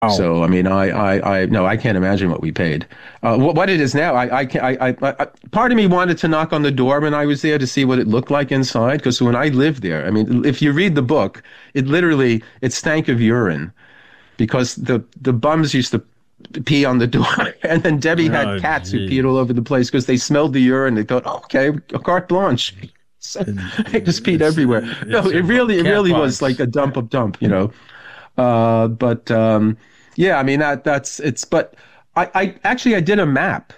Oh, So, I mean, no, I can't imagine what we paid. What it is now, part of me wanted to knock on the door when I was there to see what it looked like inside. Because when I lived there, I mean, if you read the book, it stank of urine because the bums used to pee on the door. And then Debbie had oh, cats who peed geez. all over the place because they smelled the urine. They thought, oh, okay, carte blanche. So they just peed everywhere. No, It's a it cat really was like box. a dump of dump. But yeah, I mean that's it's. But I actually I did a map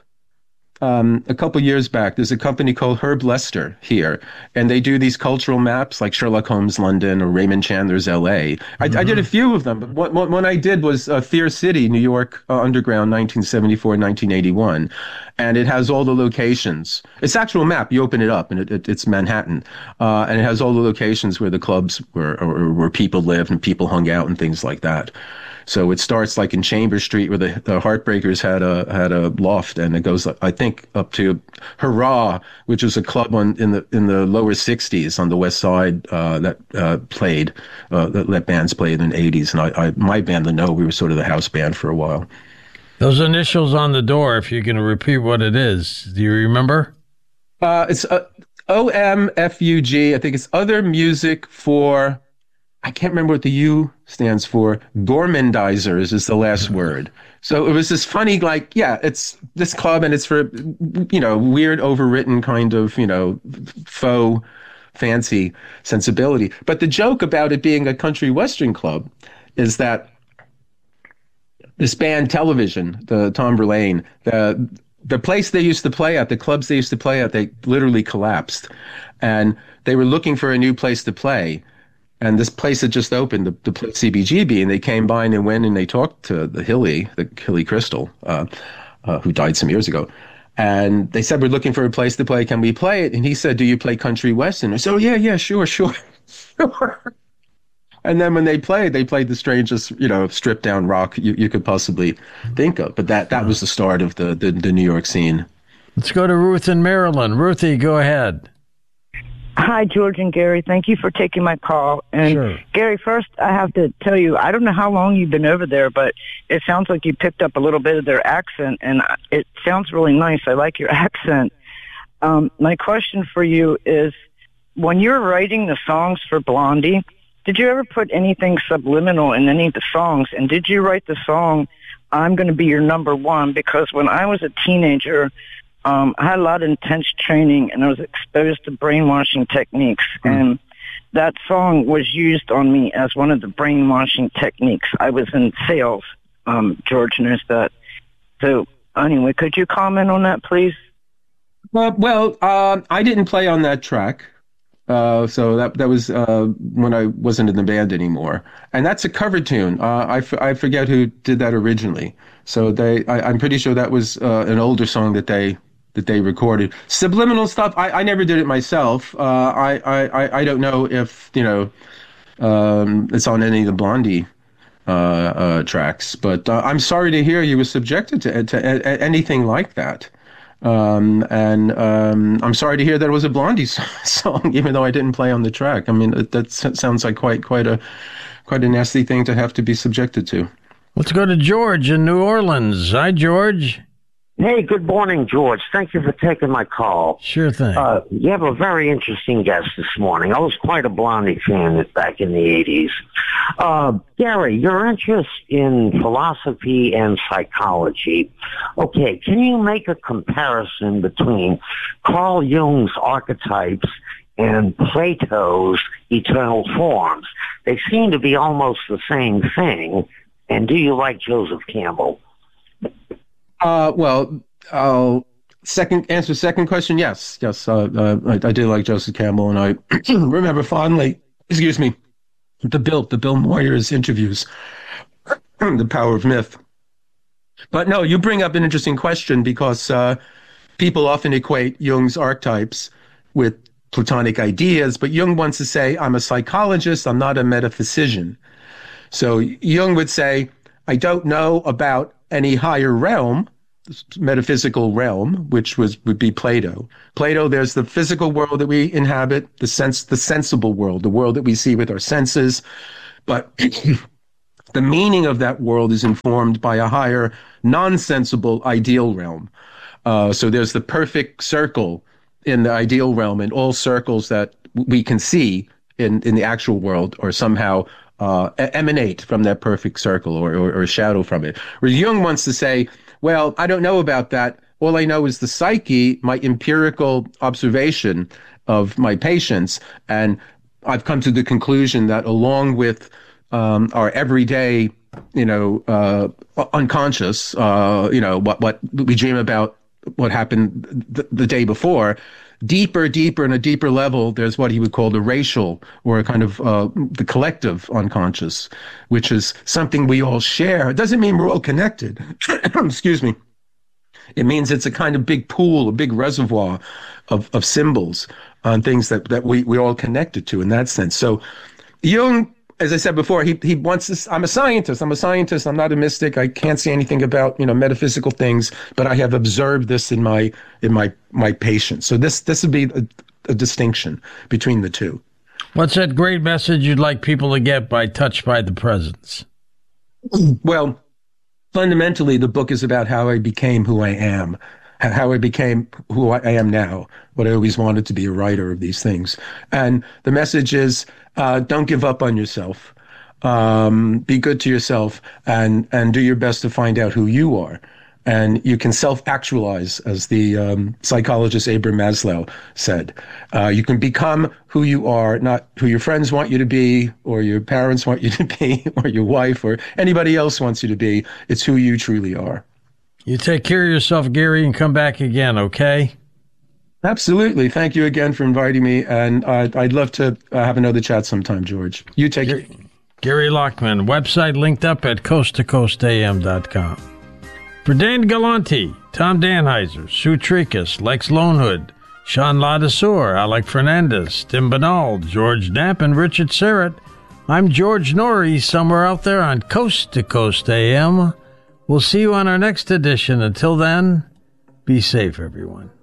a couple years back. There's a company called Herb Lester here, and they do these cultural maps like Sherlock Holmes London or Raymond Chandler's L.A. I did a Hmm. few of them, but one I did was Fear City, New York Underground, 1974, 1981, and it has all the locations. It's actual map. You open it up, and it's Manhattan, and it has all the locations where the clubs were or where people lived and people hung out and things like that. So it starts like in Chambers Street where the Heartbreakers had a loft, and it goes I think up to Hurrah, which was a club in the lower '60s on the West Side that played that bands played in the '80s, and my band, the No, we were sort of the house band for a while. Those initials on the door, if you can repeat what it is, do you remember? It's OMFUG. I think it's other music for. I can't remember what the U stands for. Gormandizers is the last word. So it was this funny, like, yeah, it's this club and it's for, weird, overwritten kind of, faux fancy sensibility. But the joke about it being a country western club is that this band Television, the Tom Verlaine, the place they used to play at, the clubs they used to play at, they literally collapsed. And they were looking for a new place to play. And this place had just opened, the place CBGB, and they came by and they went and they talked to the Hilly Crystal, who died some years ago. And they said, we're looking for a place to play. Can we play it? And he said, do you play country western? I said, oh, yeah, sure, sure. Sure. And then when they played the strangest, stripped down rock you could possibly think of. But that was the start of the New York scene. Let's go to Ruth in Maryland. Ruthie, go ahead. Hi, George and Gary. Thank you for taking my call. And Sure. Gary, first I have to tell you, I don't know how long you've been over there, but it sounds like you picked up a little bit of their accent, and it sounds really nice. I like your accent. My question for you is, when you're writing the songs for Blondie, did you ever put anything subliminal in any of the songs? And did you write the song, I'm Going to Be Your Number One? Because when I was a teenager, I had a lot of intense training, and I was exposed to brainwashing techniques. And that song was used on me as one of the brainwashing techniques. I was in sales. George knows that. So anyway, could you comment on that, please? I didn't play on that track. So that was when I wasn't in the band anymore. And that's a cover tune. I forget who did that originally. So I'm pretty sure that was an older song that they recorded. Subliminal stuff, I never did it myself. I don't know if, it's on any of the Blondie tracks, but I'm sorry to hear you were subjected to anything like that. I'm sorry to hear that it was a Blondie song, even though I didn't play on the track. I mean, that sounds like quite a nasty thing to have to be subjected to. Let's go to George in New Orleans. Hi, George. Hey, good morning, George. Thank you for taking my call. Sure thing. You have a very interesting guest this morning. I was quite a Blondie fan back in the 80s. Gary, your interest in philosophy and psychology. Okay, can you make a comparison between Carl Jung's archetypes and Plato's eternal forms? They seem to be almost the same thing. And do you like Joseph Campbell? I'll answer second question. Yes. I do like Joseph Campbell, and I remember fondly. Excuse me, the Bill Moyers interviews, The Power of Myth. But no, you bring up an interesting question because people often equate Jung's archetypes with Platonic ideas, but Jung wants to say, I'm a psychologist, I'm not a metaphysician. So Jung would say, I don't know about any higher realm, metaphysical realm, which would be Plato. Plato, there's the physical world that we inhabit, the sensible world, the world that we see with our senses. But the meaning of that world is informed by a higher, non-sensible ideal realm. So there's the perfect circle in the ideal realm, and all circles that we can see in the actual world or somehow emanate from that perfect circle or shadow from it. Where Jung wants to say, well, I don't know about that. All I know is the psyche, my empirical observation of my patients, and I've come to the conclusion that along with our everyday, unconscious, what we dream about, what happened the day before, deeper and a deeper level, there's what he would call the racial, or a kind of the collective unconscious, which is something we all share. It doesn't mean we're all connected. Excuse me. It means it's a kind of big pool, a big reservoir of symbols on things that we all connected to in that sense. So Jung, as I said before, he wants this. I'm a scientist. I'm not a mystic. I can't say anything about metaphysical things, but I have observed this in my patients. So this would be a distinction between the two. What's that great message you'd like people to get by Touched by the Presence? Well, fundamentally, the book is about how I became who I am, how I became who I am now, what I always wanted to be, a writer of these things. And the message is, don't give up on yourself. Be good to yourself and do your best to find out who you are. And you can self-actualize, as the psychologist Abraham Maslow said. You can become who you are, not who your friends want you to be, or your parents want you to be, or your wife, or anybody else wants you to be. It's who you truly are. You take care of yourself, Gary, and come back again, okay? Absolutely. Thank you again for inviting me, and I'd love to have another chat sometime, George. You take care. Gary Lachman, website linked up at coasttocoastam.com. For Dan Galanti, Tom Danheiser, Sue Tricus, Lex Lonehood, Sean Ladesseur, Alec Fernandez, Tim Banal, George Knapp, and Richard Serrett, I'm George Norrie, somewhere out there on Coast to Coast AM. We'll see you on our next edition. Until then, be safe, everyone.